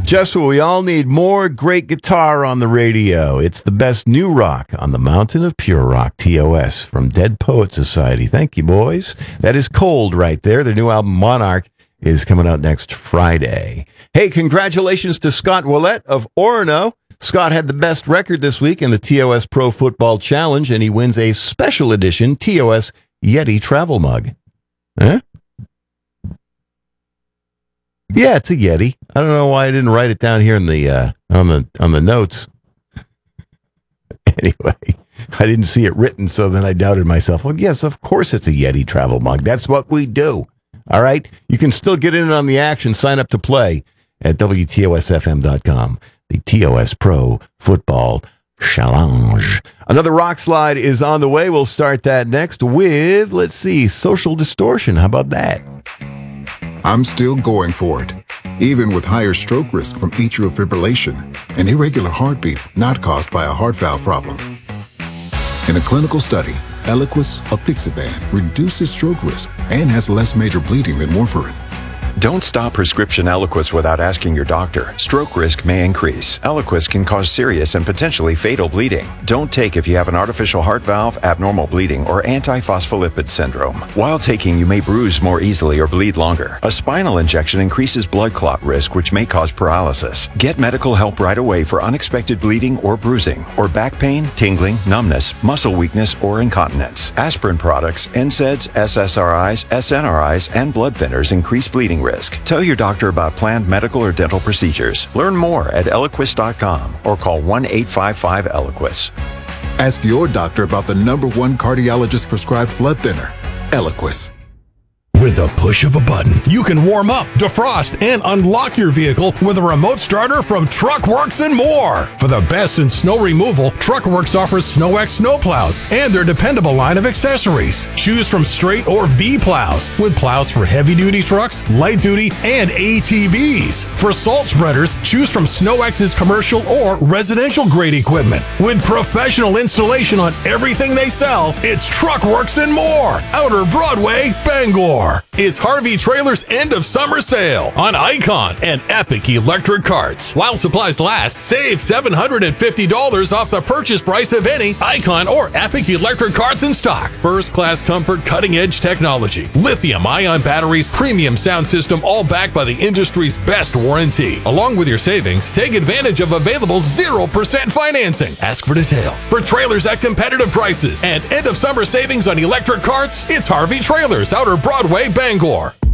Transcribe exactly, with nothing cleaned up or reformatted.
Just what we all need, more great guitar on the radio. It's the best new rock on the mountain of pure rock, T O S, from Dead Poet Society. Thank you, boys. That is Cold right there. Their new album, Monarch, is coming out next Friday. Hey, congratulations to Scott Willett of Orono. Scott had the best record this week in the T O S Pro Football Challenge, and he wins a special edition T O S Yeti travel mug. Huh? Yeah, it's a Yeti. I don't know why I didn't write it down here in the uh, on the on the notes. Anyway, I didn't see it written, so then I doubted myself. Well, yes, of course it's a Yeti travel mug. That's what we do. All right? You can still get in on the action. Sign up to play at W T O S F M dot com. The T O S Pro Football Challenge. Another rock slide is on the way. We'll start that next with, let's see, Social Distortion. How about that? I'm still going for it, even with higher stroke risk from atrial fibrillation, an irregular heartbeat not caused by a heart valve problem. In a clinical study, Eliquis apixaban reduces stroke risk and has less major bleeding than warfarin. Don't stop prescription Eliquis without asking your doctor. Stroke risk may increase. Eliquis can cause serious and potentially fatal bleeding. Don't take if you have an artificial heart valve, abnormal bleeding, or antiphospholipid syndrome. While taking, you may bruise more easily or bleed longer. A spinal injection increases blood clot risk, which may cause paralysis. Get medical help right away for unexpected bleeding or bruising, or back pain, tingling, numbness, muscle weakness, or incontinence. Aspirin products, N SAIDs, S S R Is, S N R Is, and blood thinners increase bleeding risk. Tell your doctor about planned medical or dental procedures. Learn more at Eliquis dot com or call one eight five five Eliquis. Ask your doctor about the number one cardiologist prescribed blood thinner, Eliquis. With the push of a button, you can warm up, defrost, and unlock your vehicle with a remote starter from TruckWorks and more. For the best in snow removal, TruckWorks offers SnowX snowplows and their dependable line of accessories. Choose from straight or V plows, with plows for heavy-duty trucks, light-duty, and A T Vs. For salt spreaders, choose from SnowX's commercial or residential-grade equipment. With professional installation on everything they sell, it's TruckWorks and more. Outer Broadway, Bangor. It's Harvey Trailer's end of summer sale on Icon and Epic Electric Carts. While supplies last, save seven hundred fifty dollars off the purchase price of any Icon or Epic Electric Carts in stock. First-class comfort, cutting-edge technology, lithium-ion batteries, premium sound system, all backed by the industry's best warranty. Along with your savings, take advantage of available zero percent financing. Ask for details. For trailers at competitive prices and end of summer savings on electric carts, it's Harvey Trailers, Outer Broadway, Bangor.